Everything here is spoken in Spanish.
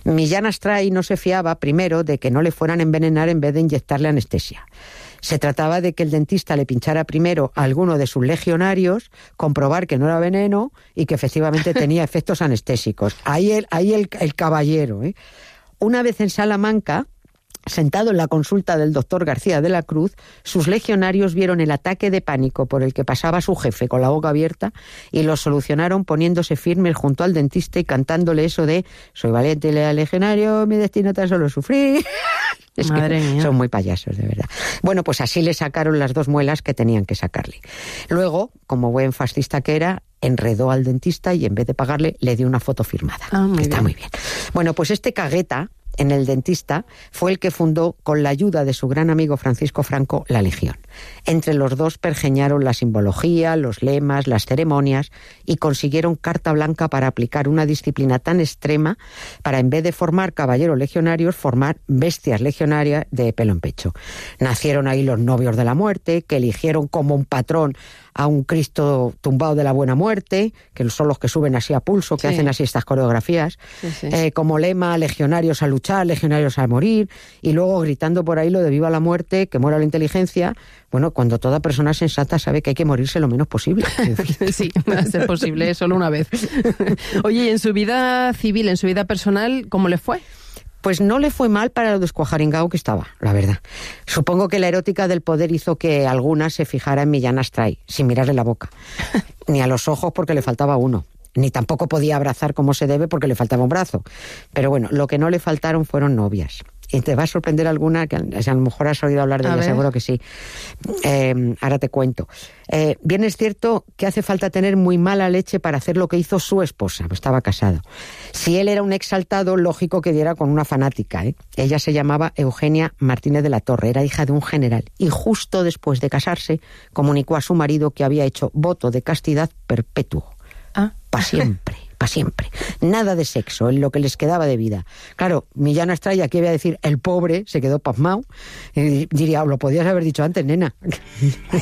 Millán Astray no se fiaba, primero, de que no le fueran a envenenar en vez de inyectarle anestesia. Se trataba de que el dentista le pinchara primero a alguno de sus legionarios, comprobar que no era veneno y que efectivamente tenía efectos anestésicos. Ahí el caballero, ¿eh? Una vez en Salamanca, sentado en la consulta del doctor García de la Cruz, sus legionarios vieron el ataque de pánico por el que pasaba su jefe con la boca abierta y lo solucionaron poniéndose firmes junto al dentista y cantándole eso de «Soy valiente y leal legionario, mi destino tan solo sufrir». Es Madre mía. Son muy payasos, de verdad. Bueno, pues así le sacaron las 2 muelas que tenían que sacarle. Luego, como buen fascista que era, enredó al dentista y en vez de pagarle, le dio una foto firmada. Está muy bien. Bueno, pues este cagueta en el dentista fue el que fundó, con la ayuda de su gran amigo Francisco Franco, la Legión. Entre los dos pergeñaron la simbología, los lemas, las ceremonias y consiguieron carta blanca para aplicar una disciplina tan extrema para, en vez de formar caballeros legionarios, formar bestias legionarias de pelo en pecho. Nacieron ahí los novios de la muerte, que eligieron como un patrón a un Cristo tumbado de la buena muerte, que son los que suben así a pulso, que hacen así estas coreografías, como lema, legionarios a luchar, legionarios a morir, y luego gritando por ahí lo de viva la muerte, que muera la inteligencia, bueno, cuando toda persona sensata sabe que hay que morirse lo menos posible. Sí, va a ser posible solo una vez. Oye, y en su vida civil, en su vida personal, ¿cómo le fue? Pues no le fue mal para lo descuajaringao que estaba, la verdad. Supongo que la erótica del poder hizo que alguna se fijara en Millán Astray, sin mirarle la boca. Ni a los ojos porque le faltaba uno. Ni tampoco podía abrazar como se debe porque le faltaba un brazo. Pero bueno, lo que no le faltaron fueron novias. Y te va a sorprender alguna, que a lo mejor has oído hablar de ella, seguro que sí. Ahora te cuento. Bien es cierto que hace falta tener muy mala leche para hacer lo que hizo su esposa, pues estaba casado. Si él era un exaltado, lógico que diera con una fanática, ¿eh? Ella se llamaba Eugenia Martínez de la Torre, era hija de un general, y justo después de casarse comunicó a su marido que había hecho voto de castidad perpetuo. Para siempre. Para siempre. Nada de sexo, en lo que les quedaba de vida. Claro, Millán Astray, aquí voy a decir, el pobre se quedó pasmao. Y diría, lo podías haber dicho antes, nena.